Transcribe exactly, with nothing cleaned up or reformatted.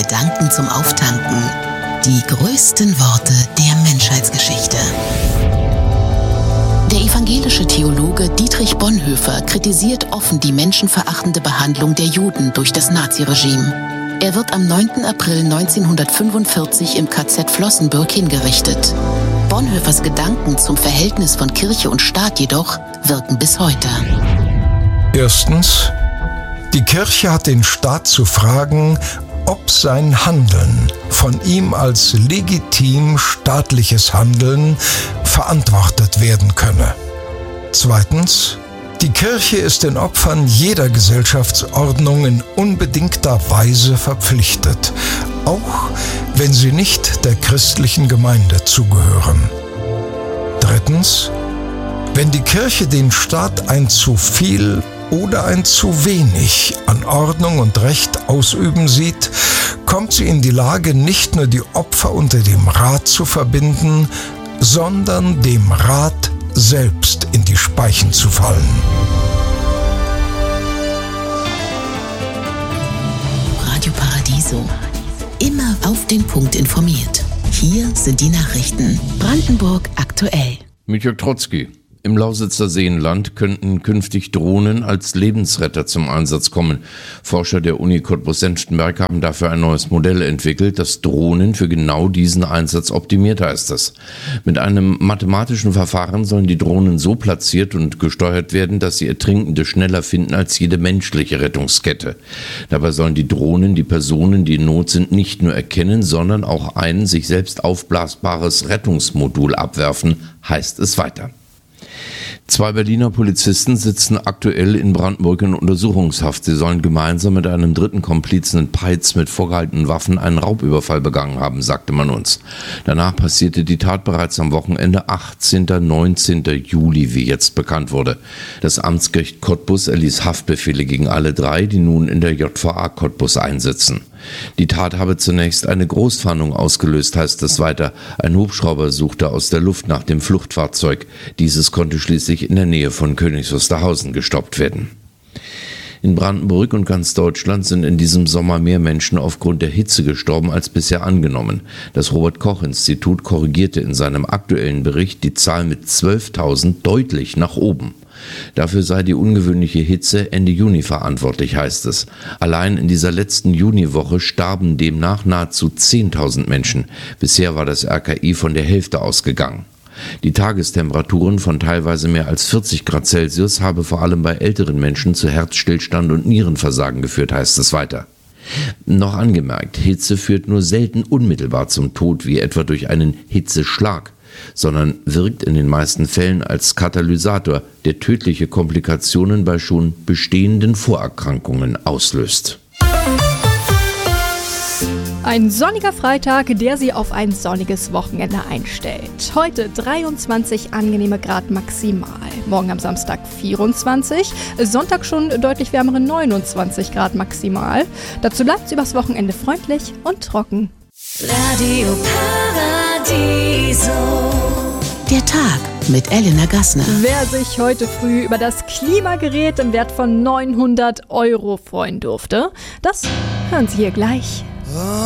Gedanken zum Auftanken. Die größten Worte der Menschheitsgeschichte. Der evangelische Theologe Dietrich Bonhoeffer kritisiert offen die menschenverachtende Behandlung der Juden durch das Naziregime. Er wird am neunten April neunzehnhundertfünfundvierzig im K Z Flossenbürg hingerichtet. Bonhoeffers Gedanken zum Verhältnis von Kirche und Staat jedoch wirken bis heute. Erstens, die Kirche hat den Staat zu fragen, ob sein Handeln von ihm als legitim staatliches Handeln verantwortet werden könne. Zweitens, die Kirche ist den Opfern jeder Gesellschaftsordnung in unbedingter Weise verpflichtet, auch wenn sie nicht der christlichen Gemeinde zugehören. Drittens, wenn die Kirche den Staat ein zu viel oder ein zu wenig an Ordnung und Recht ausüben sieht, kommt sie in die Lage, nicht nur die Opfer unter dem Rat zu verbinden, sondern dem Rat selbst in die Speichen zu fallen. Radio Paradiso. Immer auf den Punkt informiert. Hier sind die Nachrichten. Brandenburg aktuell. Mit Jörg Trotzki. Im Lausitzer Seenland könnten künftig Drohnen als Lebensretter zum Einsatz kommen. Forscher der Uni Cottbus-Senftenberg haben dafür ein neues Modell entwickelt, das Drohnen für genau diesen Einsatz optimiert, heißt es. Mit einem mathematischen Verfahren sollen die Drohnen so platziert und gesteuert werden, dass sie Ertrinkende schneller finden als jede menschliche Rettungskette. Dabei sollen die Drohnen die Personen, die in Not sind, nicht nur erkennen, sondern auch ein sich selbst aufblasbares Rettungsmodul abwerfen, heißt es weiter. Zwei Berliner Polizisten sitzen aktuell in Brandenburg in Untersuchungshaft. Sie sollen gemeinsam mit einem dritten Komplizen in Peitz mit vorgehaltenen Waffen einen Raubüberfall begangen haben, sagte man uns. Danach passierte die Tat bereits am Wochenende achtzehnten und neunzehnten Juli, wie jetzt bekannt wurde. Das Amtsgericht Cottbus erließ Haftbefehle gegen alle drei, die nun in der J V A Cottbus einsitzen. Die Tat habe zunächst eine Großfahndung ausgelöst, heißt es weiter. Ein Hubschrauber suchte aus der Luft nach dem Fluchtfahrzeug. Dieses konnte schließlich in der Nähe von Königs Wusterhausen gestoppt werden. In Brandenburg und ganz Deutschland sind in diesem Sommer mehr Menschen aufgrund der Hitze gestorben als bisher angenommen. Das Robert-Koch-Institut korrigierte in seinem aktuellen Bericht die Zahl mit zwölftausend deutlich nach oben. Dafür sei die ungewöhnliche Hitze Ende Juni verantwortlich, heißt es. Allein in dieser letzten Juniwoche starben demnach nahezu zehntausend Menschen. Bisher war das R K I von der Hälfte ausgegangen. Die Tagestemperaturen von teilweise mehr als vierzig Grad Celsius habe vor allem bei älteren Menschen zu Herzstillstand und Nierenversagen geführt, heißt es weiter. Noch angemerkt, Hitze führt nur selten unmittelbar zum Tod, wie etwa durch einen Hitzeschlag, sondern wirkt in den meisten Fällen als Katalysator, der tödliche Komplikationen bei schon bestehenden Vorerkrankungen auslöst. Ein sonniger Freitag, der Sie auf ein sonniges Wochenende einstellt. Heute dreiundzwanzig angenehme Grad maximal. Morgen am Samstag vierundzwanzig, Sonntag schon deutlich wärmere neunundzwanzig Grad maximal. Dazu bleibt es übers Wochenende freundlich und trocken. Radio Paradiso. Der Tag mit Elena Gassner. Wer sich heute früh über das Klimagerät im Wert von neunhundert Euro freuen durfte, das hören Sie hier gleich.